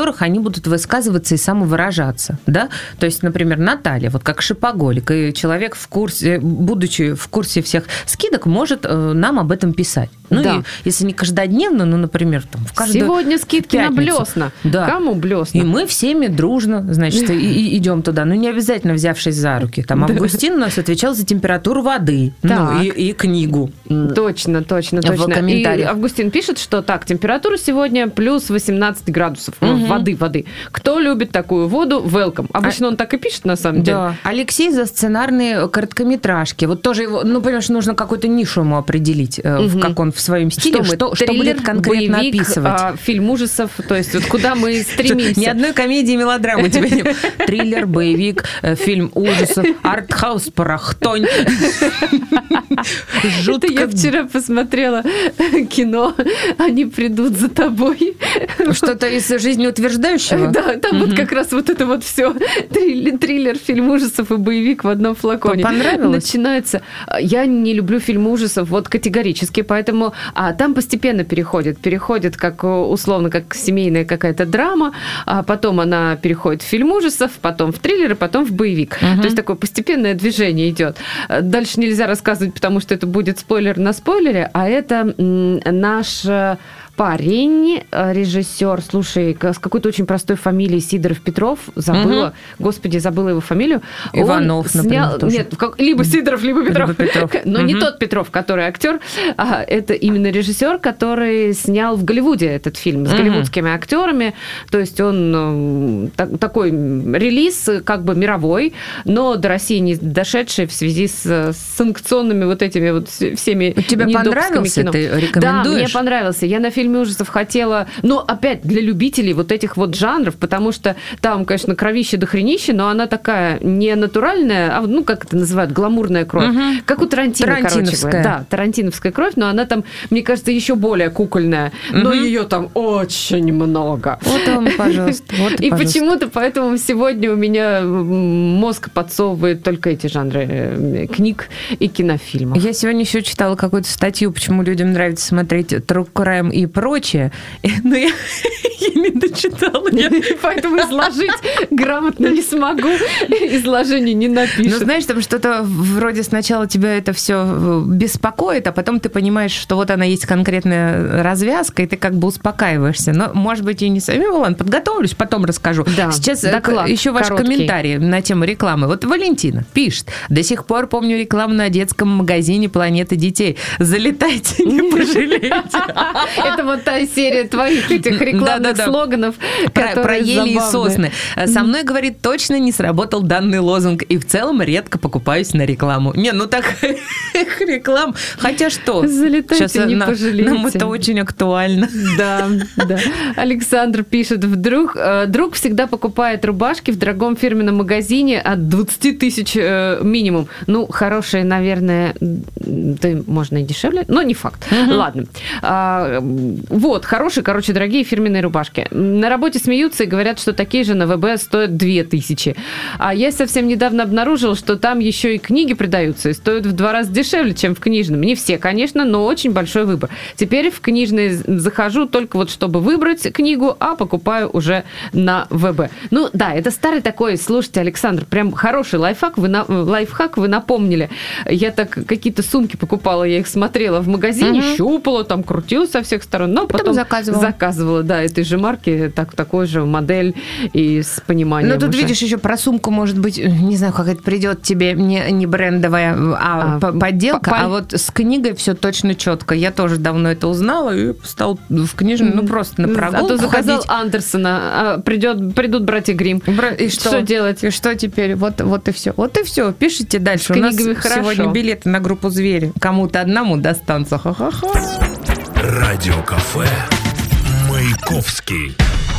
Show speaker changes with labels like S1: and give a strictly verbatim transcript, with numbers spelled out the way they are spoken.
S1: которых они будут высказываться и самовыражаться, да? То есть, например, Наталья, вот как шопоголик, и человек в курсе, будучи в курсе всех скидок, может нам об этом писать. Ну, да. И если не каждодневно, ну, например, там, в каждую
S2: Сегодня скидки
S1: пятницу.
S2: На блесна.
S1: Да.
S2: Кому блесна?
S1: И мы всеми дружно, значит, и, и идем туда. Ну, не обязательно взявшись за руки. Там Августин у нас отвечал за температуру воды. Ну, и, и книгу.
S2: Точно, точно, точно.
S1: В комментариях.
S2: И Августин пишет, что так, температура сегодня плюс восемнадцать градусов.
S1: Угу.
S2: Воды, воды. Кто любит такую воду, welcome. Обычно а... он так и пишет, на самом деле.
S1: Да. Алексей за сценарные короткометражки. Вот тоже его, ну, понимаешь, нужно какую-то нишу ему определить, угу. как он в своем стиле, что, что, что будет конкретно
S2: боевик,
S1: описывать.
S2: А, фильм ужасов, то есть вот куда мы стремимся.
S1: Ни одной комедии и мелодрамы тебе нет. Триллер, боевик, фильм ужасов, артхаус, парахтонь.
S2: Жутко. Я вчера посмотрела кино «Они придут за тобой».
S1: Что-то из жизнеутверждающего?
S2: Да, там вот как раз вот это вот все триллер, фильм ужасов и боевик в одном флаконе.
S1: Понравилось?
S2: Начинается. Я не люблю фильм ужасов вот категорически, поэтому а там постепенно переходит. Переходит как условно, как семейная какая-то драма, а потом она переходит в фильм ужасов, потом в триллер, и потом в боевик. Uh-huh. То есть такое постепенное движение идет. Дальше нельзя рассказывать, потому что это будет спойлер на спойлере, а это м- наш... парень, режиссер, слушай, с какой-то очень простой фамилией Сидоров Петров, забыла, угу. господи, забыла его фамилию.
S1: Иванов,
S2: он снял,
S1: например,
S2: нет, как, либо Сидоров, либо Петров,
S1: либо Петров.
S2: но
S1: угу.
S2: не тот Петров, который актер, а это именно режиссер, который снял в Голливуде этот фильм с угу. голливудскими актерами, то есть он так, такой релиз как бы мировой, но до России не дошедший в связи с, с санкционными вот этими вот всеми.
S1: Тебе понравился?
S2: Кино.
S1: Ты рекомендуешь?
S2: Да, мне понравился. Я на фильм фильме ужасов хотела... Но опять для любителей вот этих вот жанров, потому что там, конечно, кровище до хренища, но она такая не натуральная, а, ну, как это называют, гламурная кровь. Угу. Как у Тарантино, короче говоря. Да, тарантиновская кровь, но она там, мне кажется, еще более кукольная. Угу. Но ее там очень много.
S1: Вот вам, пожалуйста. Вот,
S2: и
S1: пожалуйста.
S2: Почему-то поэтому сегодня у меня мозг подсовывает только эти жанры книг и кинофильмов.
S1: Я сегодня еще читала какую-то статью, почему людям нравится смотреть True Crime и прочее. Но я, я не дочитала. Я...
S2: Поэтому изложить грамотно не смогу. Изложение не напишет.
S1: Ну, знаешь, там что-то вроде сначала тебя это все беспокоит, а потом ты понимаешь, что вот она есть конкретная развязка, и ты как бы успокаиваешься. Но, может быть, и не совсем. Ну, ладно, подготовлюсь, потом расскажу.
S2: Да,
S1: сейчас
S2: доклад
S1: еще ваш
S2: короткий.
S1: Комментарий на тему рекламы. Вот Валентина пишет. До сих пор помню рекламу на детском магазине «Планета детей». Залетайте, не пожалеете.
S2: Это вот та серия твоих этих рекламных слоганов,
S1: про ели и сосны. Со мной, говорит, точно не сработал данный лозунг, и в целом редко покупаюсь на рекламу. Не, ну так реклам. Хотя что?
S2: Залетайте, не пожалеете.
S1: Нам это очень актуально.
S2: Да, да. Александр пишет, вдруг друг всегда покупает рубашки в дорогом фирменном магазине от двадцать тысяч минимум. Ну, хорошие, наверное, да, можно и дешевле, но не факт. Угу. Ладно. А, вот, хорошие, короче, дорогие фирменные рубашки. На работе смеются и говорят, что такие же на ВБ стоят две тысячи. А я совсем недавно обнаружила, что там еще и книги продаются и стоят в два раза дешевле, чем в книжном. Не все, конечно, но очень большой выбор. Теперь в книжный захожу только вот чтобы выбрать книгу, а покупаю уже на ВБ. Ну да, это старый такой, слушайте, Александр, прям хороший лайфхак, вы, на, лайфхак вы напомнили. Я так какие-то сумки покупала, я их смотрела в магазине, угу. щупала, там крутилась со всех сторон, но потом, потом заказывала. заказывала, да, этой же марки, так, такой же модель и с пониманием.
S1: Ну тут уже. Видишь, еще про сумку, может быть, не знаю, как это придет тебе, не, не брендовая, а, а подделка, по- а вот с книгой все точно четко. Я тоже давно это узнала и стал в книжном, ну просто на прогулку
S2: А то заказал
S1: ходить.
S2: Андерсона, а придет, придут братья Гримм.
S1: Бра- и что?
S2: Что делать?
S1: И что теперь? Вот, вот и все. Вот и все. Пишите дальше.
S2: С
S1: У нас
S2: хорошо.
S1: Сегодня билеты на группу «Звери». Кому-то одному достанутся. Ха-ха-ха.
S3: Радиокафе «Маяковский».